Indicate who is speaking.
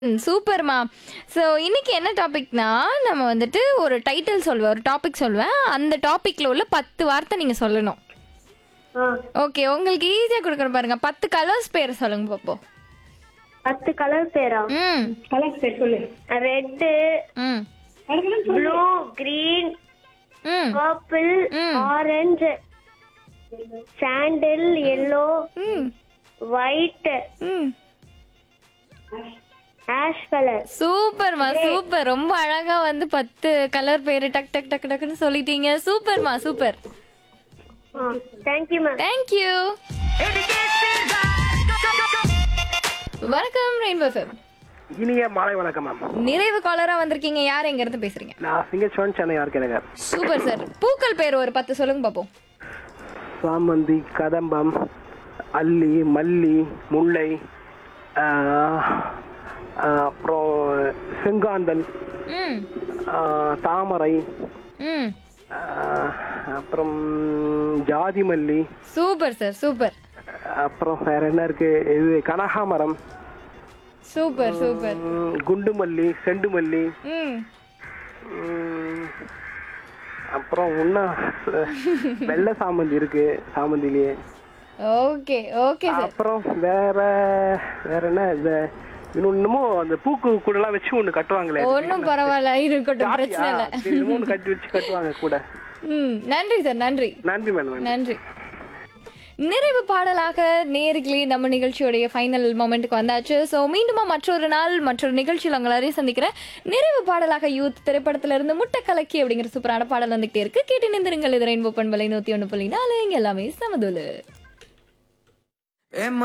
Speaker 1: சூப்பர்மா. ஸோ இன்னைக்கு என்ன டாபிக்னா, நம்ம வந்துட்டு ஒரு டைட்டில் சொல்லுவேன், ஒரு டாபிக் சொல்லுவேன். அந்த டாபிக்ல உள்ள 10 வார்த்தை நீங்க சொல்லணும்.
Speaker 2: ஆ,
Speaker 1: ஓகே, உங்களுக்கு ஈஸியா கொடுக்குறேன் பாருங்க. 10 கலர்ஸ் பேர் சொல்லுங்க பாப்போம்.
Speaker 2: 10 கலர் பேரா?
Speaker 1: ம்
Speaker 3: கலர் பேர் சொல்லு.
Speaker 2: ரெட்டு,
Speaker 1: ம்
Speaker 2: ப்ளூ, கிரீன்,
Speaker 1: ம்
Speaker 2: பர்பிள்,
Speaker 1: ம்.
Speaker 2: ஆரஞ்சு, சாண்டில், எல்லோ,
Speaker 1: ம்
Speaker 2: ஒயிட்,
Speaker 1: ம்
Speaker 2: ஆஷ் கலர்.
Speaker 1: சூப்பர்மா, சூப்பர். ரொம்ப அழகா வந்து 10 கலர் பேரு டக் டக் டக் டக்குன்னு சொல்லிட்டீங்க. சூப்பர்மா, சூப்பர்.
Speaker 2: Thank you ma'am.
Speaker 1: தேங்க்யூ. வணக்கம் ரெயின்போ எஃப்எம்.
Speaker 3: இனிய மாலை வணக்கம் மேம்.
Speaker 1: நிறைவு காலரா வந்திருக்கீங்க. யார் எங்க இருந்து பேசுறீங்க?
Speaker 3: நான் சிங்கச்சோன் சென்னை இருக்கேன்.
Speaker 1: Super sir. பூக்கள் பேர் ஒரு 10 சொல்லுங்க பாப்போம்.
Speaker 3: சாமந்தி, கதம்பம், அல்லி, மல்லி, முல்லை, அப்புறம் செங்காந்தல்,
Speaker 1: ம்
Speaker 3: தாமரை,
Speaker 1: ம்
Speaker 3: அப்புறம் ஜாதி மல்லி,
Speaker 1: சூப்பர் சார், சூப்பர்.
Speaker 3: அப்புறம் வேற என்ன இருக்கு, இது கனகாமரம்,
Speaker 1: சூப்பர் சூப்பர்.
Speaker 3: குண்டு மல்லி, செண்டு மல்லி,
Speaker 1: ம்
Speaker 3: அப்புறம் இன்னும் வெள்ளை சாமந்தி இருக்கு, சாமந்திலேயே.
Speaker 1: Okay okay sir.
Speaker 3: அப்புறம் வேற வேற என்ன, இந்த இன்னமும் அந்த பூக்கு கூட எல்லாம் வச்சு ஒண்ணு கட்டுவாங்களே,
Speaker 1: ஒன்றும் பரவாயில்ல, இருக்கட்டும், பிரச்சனை இல்லை.
Speaker 3: ஒண்ணு கட்டி வச்சு கட்டுவாங்க கூட.
Speaker 1: ம் நன்றி சார், நன்றி
Speaker 3: நன்றி மேடம்.
Speaker 1: நன்றி. நிறைவு பாடலாக நேர்களே நம்ம நிகழ்ச்சியோடைய ஃபைனல் மொமெண்ட்டுக்கு வந்தாச்சு. ஸோ மீண்டுமா மற்றொரு நாள் மற்றொரு நிகழ்ச்சியில் உங்களை எல்லாரையும் சந்திக்கிறேன். நிறைவு பாடலாக யூத் திரைப்படத்துல இருந்து முட்டை கலக்கி அப்படிங்கிற சூப்பரான பாடல் வந்துகிட்டே இருக்கு. கேட்டு நிந்திருங்கள். இது ரெயின்போ பண்பலை 101.4. இங்க எல்லாமே சமதுலு.